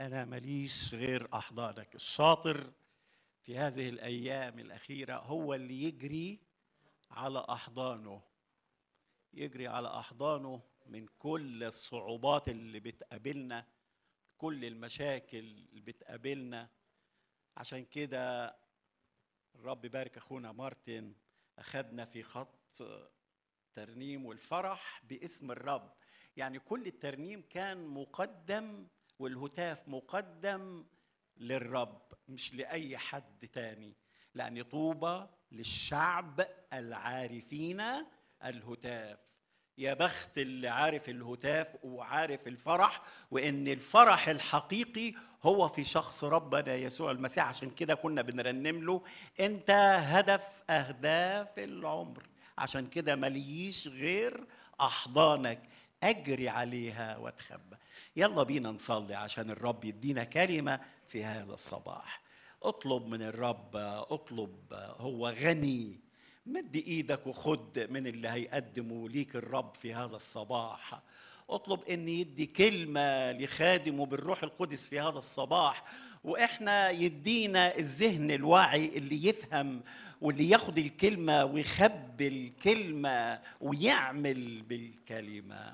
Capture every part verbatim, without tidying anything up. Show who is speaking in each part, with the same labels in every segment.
Speaker 1: أنا ماليش غير أحضانك. الشاطر في هذه الأيام الأخيرة هو اللي يجري على أحضانه، يجري على أحضانه من كل الصعوبات اللي بتقابلنا، كل المشاكل اللي بتقابلنا. عشان كده الرب بارك أخونا مارتن أخذنا في خط ترنيم والفرح باسم الرب. يعني كل الترنيم كان مقدم والهتاف مقدم للرب مش لأي حد تاني، لأن طوبى للشعب العارفين الهتاف. يا بخت اللي عارف الهتاف وعارف الفرح، وإن الفرح الحقيقي هو في شخص ربنا يسوع المسيح. عشان كده كنا بنرنم له أنت هدف أهداف العمر، عشان كده مليش غير أحضانك أجري عليها واتخبى. يلا بينا نصلي عشان الرب يدينا كلمة في هذا الصباح. اطلب من الرب، اطلب، هو غني. مد ايدك وخد من اللي هيقدمه ليك الرب في هذا الصباح. اطلب ان يدي كلمة لخادمه بالروح القدس في هذا الصباح، واحنا يدينا الذهن الواعي اللي يفهم واللي ياخد الكلمة ويخبي الكلمة ويعمل بالكلمة.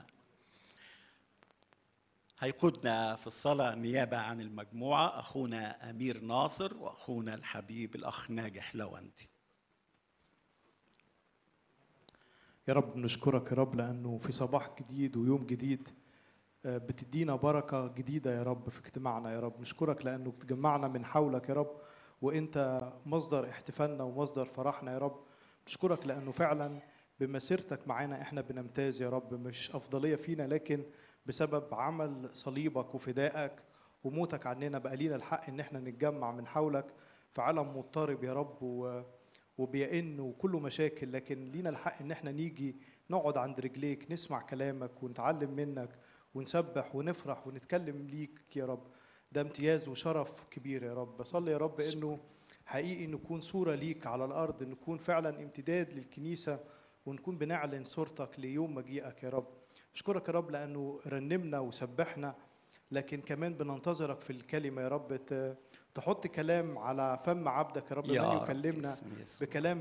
Speaker 1: هيقودنا في الصلاة نيابة عن المجموعة أخونا أمير ناصر وأخونا الحبيب الأخ ناجح لوندي.
Speaker 2: يا رب نشكرك يا رب لأنه في صباح جديد ويوم جديد بتدينا بركة جديدة يا رب في اجتماعنا. يا رب نشكرك لأنه تجمعنا من حولك يا رب، وإنت مصدر احتفالنا ومصدر فرحنا يا رب. نشكرك لأنه فعلا بمسيرتك معانا إحنا بنمتاز يا رب، مش أفضلية فينا لكن بسبب عمل صليبك وفدائك وموتك عننا بقى لينا الحق إن إحنا نتجمع من حولك في عالم مضطرب يا رب و وبيئن وكله مشاكل، لكن لينا الحق ان احنا نيجي نقعد عند رجليك نسمع كلامك ونتعلم منك ونسبح ونفرح ونتكلم ليك يا رب. ده امتياز وشرف كبير يا رب. بصلي يا رب انه حقيقي نكون صورة ليك على الارض، نكون فعلا امتداد للكنيسة ونكون بنعلن صورتك ليوم مجيئك يا رب. اشكرك يا رب لانه رنمنا وسبحنا، لكن كمان بننتظرك في الكلمة يا رب تحط كلام على فم عبدك يا رب من
Speaker 1: يا رب في
Speaker 2: يكلمنا
Speaker 1: اسم يسوع.
Speaker 2: بكلام